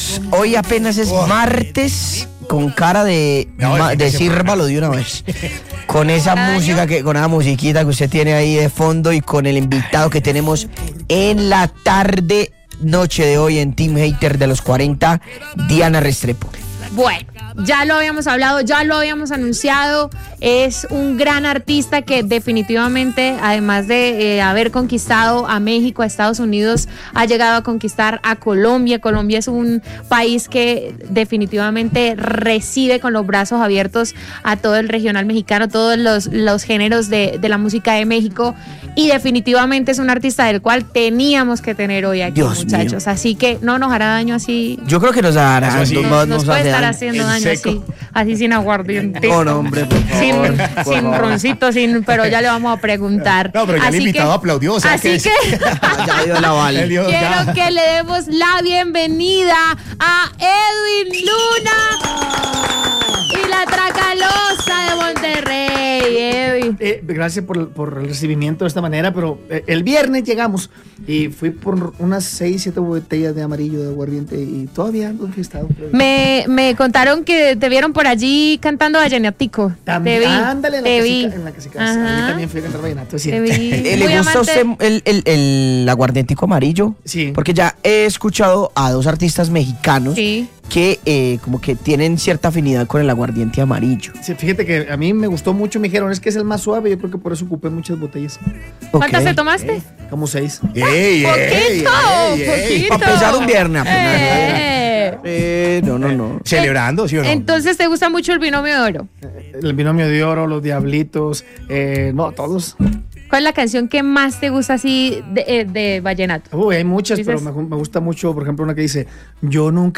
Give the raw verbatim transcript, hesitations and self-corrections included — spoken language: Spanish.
Amigos, hoy apenas es oh. martes, con cara de, ma, de sírvalo de una vez. Con esa música, que, con esa musiquita que usted tiene ahí de fondo y con el invitado que tenemos en la tarde, noche de hoy en Team Hater de los cuarenta, Diana Restrepo. Bueno, ya lo habíamos hablado, ya lo habíamos anunciado, es un gran artista que definitivamente, además de eh, haber conquistado a México, a Estados Unidos, ha llegado a conquistar a Colombia. Colombia es un país que definitivamente recibe con los brazos abiertos a todo el regional mexicano, todos los, los géneros de, de la música de México, y definitivamente es un artista del cual teníamos que tener hoy aquí, Dios muchachos, mío. Así que no nos hará daño así. Yo creo que nos hará nos, daño. Nos, nos puede estar haciendo daño así, así sin aguardiente. No, no, hombre, por favor, sin, por sin favor. roncito, sin, pero ya le vamos a preguntar. No, pero ya así el invitado que, aplaudió, o sea, así que, que ya dio la vale. Quiero ya. que le demos la bienvenida a Edwin Luna y la Tracalosa de Monterrey. Edwin. Eh, gracias por, por el recibimiento de esta manera, pero eh, el viernes llegamos y fui por unas seis, siete botellas de amarillo de aguardiente y todavía ando enfiestado. Me, me contaron que te vieron por allí cantando vallenatico. También, te vi, ándale, en, te la vi. Casica, en la que se casa. A mí también fui a cantar vallenato. Sí. Te vi. ¿Le gusta a usted el, el, el aguardientico amarillo? Sí. Porque ya he escuchado a dos artistas mexicanos sí. que eh, como que tienen cierta afinidad con el aguardiente amarillo. Sí, fíjate que a mí me gustó mucho, me dijeron, es que es el más suave, yo creo que por eso ocupé muchas botellas. ¿Cuántas okay. te tomaste? Eh, como seis. ¡Ey, ey, ¡Poquito! ey, ey, ¡Poquito! Para empezar un viernes apenas. Eh. Eh, no, no, no. Celebrando, ¿sí o no? Entonces, ¿te gusta mucho el binomio de oro? El binomio de oro, los diablitos, eh, no, todos. ¿Cuál es la canción que más te gusta así de, de vallenato? Uy, hay muchas, ¿Dices? pero me, me gusta mucho, por ejemplo, una que dice, yo nunca